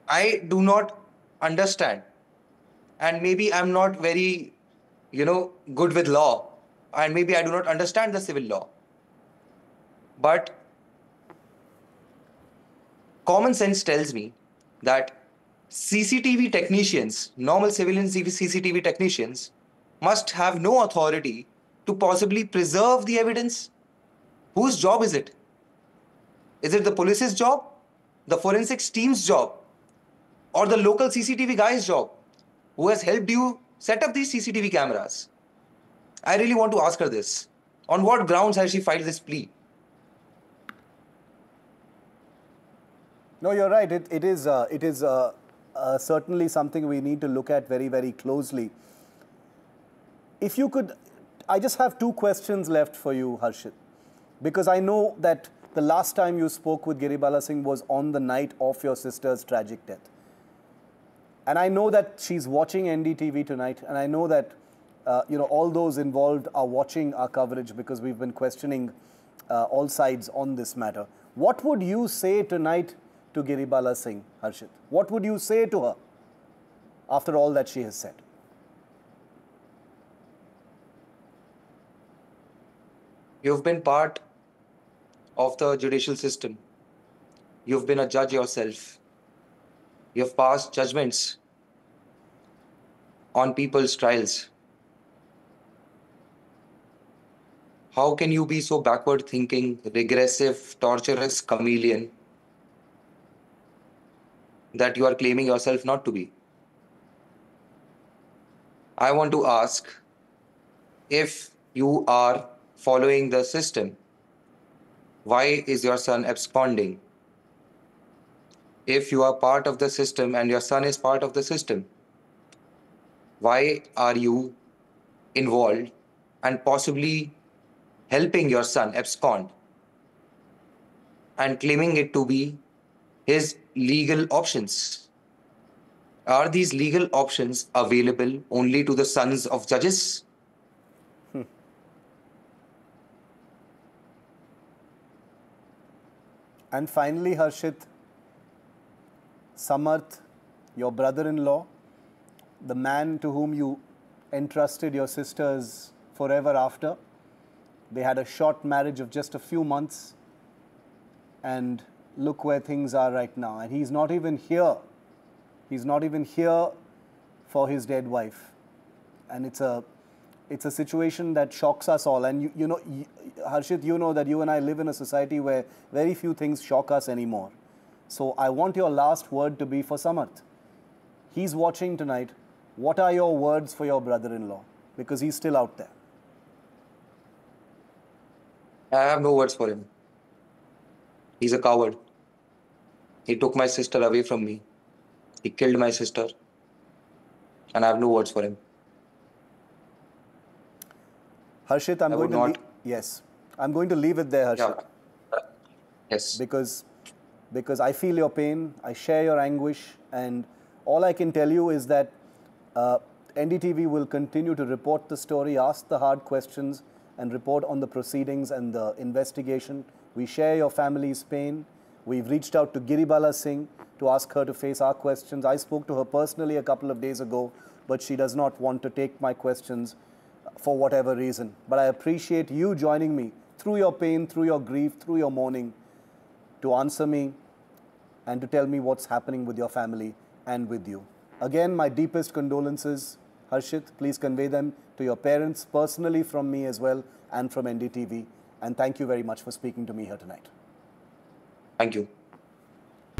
I do not understand, and maybe I'm not very, good with law, and maybe I do not understand the civil law. But common sense tells me that CCTV technicians, normal civilian CCTV technicians, must have no authority to possibly preserve the evidence. Whose job is it? Is it the police's job, the forensics team's job, or the local CCTV guy's job who has helped you set up these CCTV cameras? I really want to ask her this. On what grounds has she filed this plea? No, you're right. It is certainly something we need to look at very, very closely. If you could, I just have two questions left for you, Harshit, because I know that the last time you spoke with Giribala Singh was on the night of your sister's tragic death. And I know that she's watching NDTV tonight, and I know that all those involved are watching our coverage because we've been questioning all sides on this matter. What would you say tonight to Giribala Singh, Harshit? What would you say to her after all that she has said? You've been part of the judicial system. You've been a judge yourself. You've passed judgments on people's trials. How can you be so backward thinking, regressive, torturous chameleon that you are claiming yourself not to be? I want to ask, if you are following the system, why is your son absconding? If you are part of the system and your son is part of the system, why are you involved and possibly helping your son abscond and claiming it to be his legal options? Are these legal options available only to the sons of judges? And finally, Harshit, Samarth, your brother-in-law, the man to whom you entrusted your sisters forever after. They had a short marriage of just a few months, and look where things are right now. And he's not even here. He's not even here for his dead wife. And it's a situation that shocks us all. And Harshit, you know that you and I live in a society where very few things shock us anymore. So I want your last word to be for Samarth. He's watching tonight. What are your words for your brother-in-law? Because he's still out there. I have no words for him. He's a coward. He took my sister away from me. He killed my sister. And I have no words for him. Harshit, I would not. Yes, I'm going to leave it there, Harshit. Yeah. Yes. Because I feel your pain, I share your anguish, and all I can tell you is that NDTV will continue to report the story, ask the hard questions, and report on the proceedings and the investigation. We share your family's pain. We've reached out to Giribala Singh to ask her to face our questions. I spoke to her personally a couple of days ago, but she does not want to take my questions for whatever reason. But I appreciate you joining me through your pain, through your grief, through your mourning, to answer me and to tell me what's happening with your family and with you. Again, my deepest condolences, Harshit. Please convey them to your parents personally from me as well and from NDTV. And thank you very much for speaking to me here tonight. Thank you.